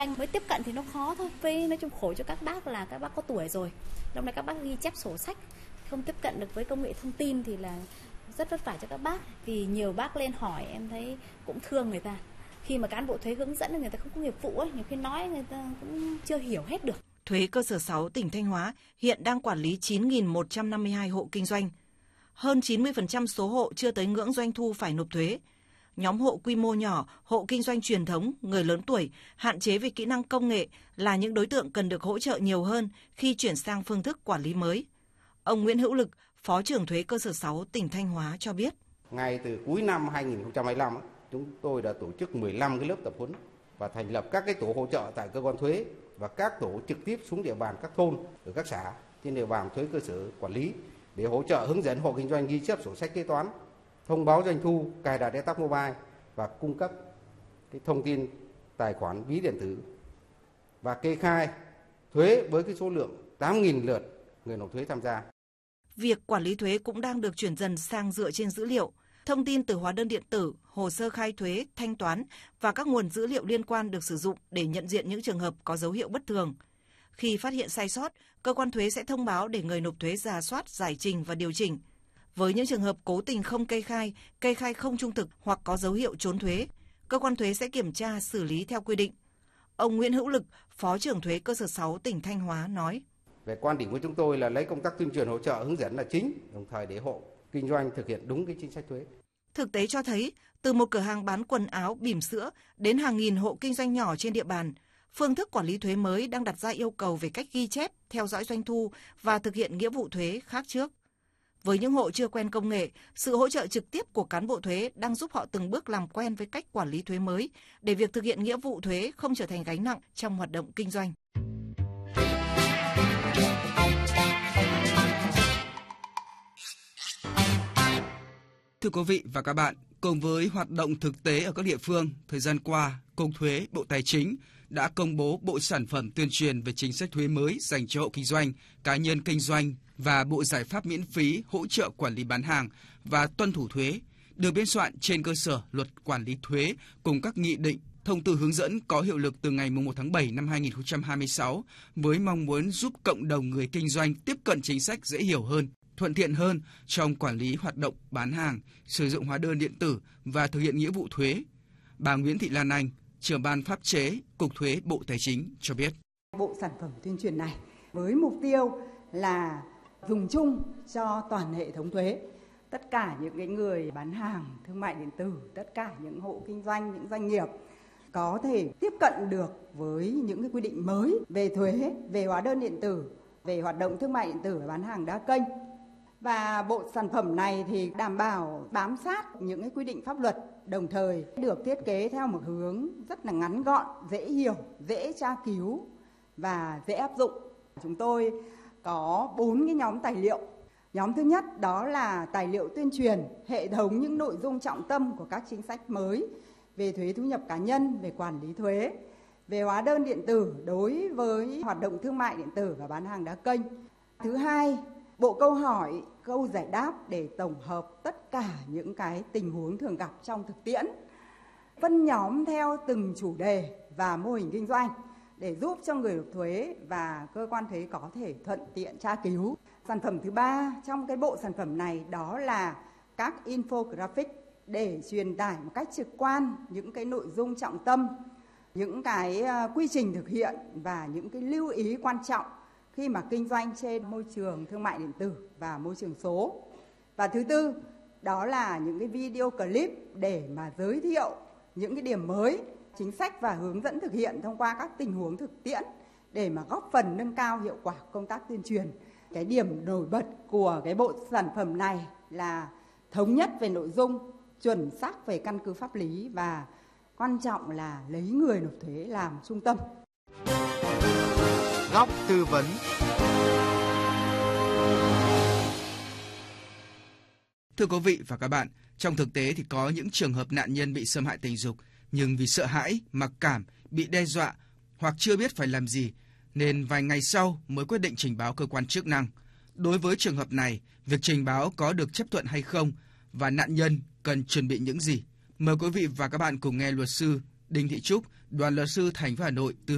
Anh mới tiếp cận thì nó khó thôi. Với nói chung khổ cho các bác là các bác có tuổi rồi. Lúc này các bác ghi chép sổ sách, không tiếp cận được với công nghệ thông tin thì là rất vất vả cho các bác. Vì nhiều bác lên hỏi em thấy cũng thương người ta. Khi mà cán bộ thuế hướng dẫn người ta không có nghiệp vụ ấy, nhiều khi nói người ta cũng chưa hiểu hết được. Thuế cơ sở 6 tỉnh Thanh Hóa hiện đang quản lý 9.152 hộ kinh doanh. Hơn 90% số hộ chưa tới ngưỡng doanh thu phải nộp thuế. Nhóm hộ quy mô nhỏ, hộ kinh doanh truyền thống, người lớn tuổi, hạn chế về kỹ năng công nghệ là những đối tượng cần được hỗ trợ nhiều hơn khi chuyển sang phương thức quản lý mới. Ông Nguyễn Hữu Lực, Phó trưởng thuế cơ sở 6 tỉnh Thanh Hóa cho biết. Ngay từ cuối năm 2025, chúng tôi đã tổ chức 15 cái lớp tập huấn và thành lập các cái tổ hỗ trợ tại cơ quan thuế và các tổ trực tiếp xuống địa bàn các thôn ở các xã trên địa bàn thuế cơ sở quản lý để hỗ trợ hướng dẫn hộ kinh doanh ghi chép sổ sách kế toán, thông báo doanh thu, cài đặt Etax Mobile và cung cấp cái thông tin tài khoản ví điện tử và kê khai thuế với cái số lượng 8.000 lượt người nộp thuế tham gia. Việc quản lý thuế cũng đang được chuyển dần sang dựa trên dữ liệu. Thông tin từ hóa đơn điện tử, hồ sơ khai thuế, thanh toán và các nguồn dữ liệu liên quan được sử dụng để nhận diện những trường hợp có dấu hiệu bất thường. Khi phát hiện sai sót, cơ quan thuế sẽ thông báo để người nộp thuế rà soát, giải trình và điều chỉnh. Với những trường hợp cố tình không kê khai không trung thực hoặc có dấu hiệu trốn thuế, cơ quan thuế sẽ kiểm tra, xử lý theo quy định. Ông Nguyễn Hữu Lực, Phó trưởng thuế cơ sở 6 tỉnh Thanh Hóa nói. Về quan điểm của chúng tôi là lấy công tác tuyên truyền hỗ trợ hướng dẫn là chính, đồng thời để hộ kinh doanh thực hiện đúng cái chính sách thuế. Thực tế cho thấy, từ một cửa hàng bán quần áo, bỉm sữa đến hàng nghìn hộ kinh doanh nhỏ trên địa bàn, phương thức quản lý thuế mới đang đặt ra yêu cầu về cách ghi chép, theo dõi doanh thu và thực hiện nghĩa vụ thuế khác trước. Với những hộ chưa quen công nghệ, sự hỗ trợ trực tiếp của cán bộ thuế đang giúp họ từng bước làm quen với cách quản lý thuế mới để việc thực hiện nghĩa vụ thuế không trở thành gánh nặng trong hoạt động kinh doanh. Thưa quý vị và các bạn, cùng với hoạt động thực tế ở các địa phương, thời gian qua, Cục Thuế, Bộ Tài chính đã công bố bộ sản phẩm tuyên truyền về chính sách thuế mới dành cho hộ kinh doanh, cá nhân kinh doanh và bộ giải pháp miễn phí hỗ trợ quản lý bán hàng và tuân thủ thuế, được biên soạn trên cơ sở Luật Quản lý thuế cùng các nghị định, thông tư hướng dẫn có hiệu lực từ ngày 1 tháng 7 năm 2026 với mong muốn giúp cộng đồng người kinh doanh tiếp cận chính sách dễ hiểu hơn, thuận tiện hơn trong quản lý hoạt động bán hàng, sử dụng hóa đơn điện tử và thực hiện nghĩa vụ thuế. Bà Nguyễn Thị Lan Anh, trưởng ban pháp chế, Cục Thuế Bộ Tài chính cho biết. Bộ sản phẩm tuyên truyền này với mục tiêu là dùng chung cho toàn hệ thống thuế. Tất cả những cái người bán hàng, thương mại điện tử, tất cả những hộ kinh doanh, những doanh nghiệp có thể tiếp cận được với những cái quy định mới về thuế, về hóa đơn điện tử, về hoạt động thương mại điện tử và bán hàng đa kênh. Và bộ sản phẩm này thì đảm bảo bám sát những cái quy định pháp luật, đồng thời được thiết kế theo một hướng rất là ngắn gọn, dễ hiểu, dễ tra cứu và dễ áp dụng. Chúng tôi có 4 cái nhóm tài liệu. Nhóm thứ nhất đó là tài liệu tuyên truyền, hệ thống những nội dung trọng tâm của các chính sách mới về thuế thu nhập cá nhân, về quản lý thuế, về hóa đơn điện tử đối với hoạt động thương mại điện tử và bán hàng đa kênh. Thứ hai, bộ câu hỏi, câu giải đáp để tổng hợp tất cả những cái tình huống thường gặp trong thực tiễn. Phân nhóm theo từng chủ đề và mô hình kinh doanh để giúp cho người nộp thuế và cơ quan thuế có thể thuận tiện tra cứu. Sản phẩm thứ ba trong cái bộ sản phẩm này đó là các infographic để truyền tải một cách trực quan những cái nội dung trọng tâm, những cái quy trình thực hiện và những cái lưu ý quan trọng khi mà kinh doanh trên môi trường thương mại điện tử và môi trường số. Và thứ tư, đó là những cái video clip để mà giới thiệu những cái điểm mới, chính sách và hướng dẫn thực hiện thông qua các tình huống thực tiễn để mà góp phần nâng cao hiệu quả công tác tuyên truyền. Cái điểm nổi bật của cái bộ sản phẩm này là thống nhất về nội dung, chuẩn xác về căn cứ pháp lý và quan trọng là lấy người nộp thuế làm trung tâm. Góc tư vấn. Thưa quý vị và các bạn, trong thực tế thì có những trường hợp nạn nhân bị xâm hại tình dục nhưng vì sợ hãi, mặc cảm, bị đe dọa hoặc chưa biết phải làm gì nên vài ngày sau mới quyết định trình báo cơ quan chức năng. Đối với trường hợp này, việc trình báo có được chấp thuận hay không và nạn nhân cần chuẩn bị những gì? Mời quý vị và các bạn cùng nghe luật sư Đinh Thị Trúc, đoàn luật sư thành phố Hà Nội tư